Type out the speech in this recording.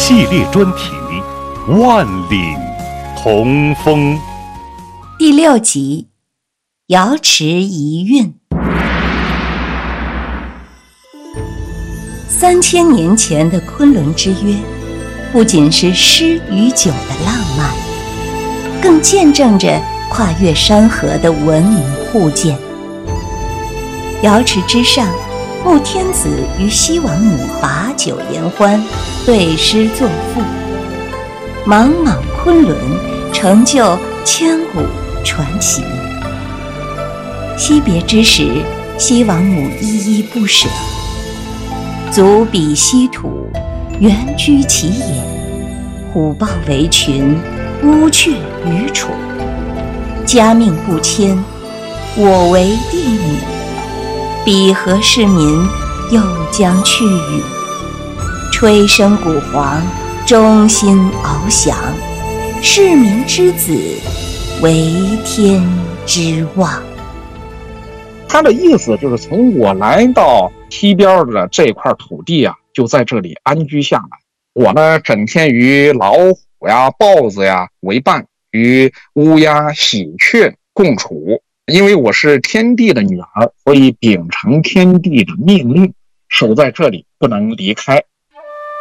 系列专题《万里同风》 第6集《瑶池遗韵》。3000年前的昆仑之约，不仅是诗与酒的浪漫，更见证着跨越山河的文明互鉴。瑶池之上，穆天子与西王母把酒言欢，对诗作赋，莽莽昆仑成就千古传奇。惜别之时，西王母依依不舍，足彼稀土，原居其野，虎豹为群，乌鹊于楚。家命不迁，我为帝女，彼何世民又将去与？吹笙鼓簧，衷心翱翔，市民之子，为天之望。 他的意思就是从我来到西边的这块土地啊，就在这里安居下来。我呢，整天与老虎呀、豹子呀为伴，与乌鸦、喜鹊共处。因为我是天帝的女儿，所以秉承天帝的命令，守在这里不能离开。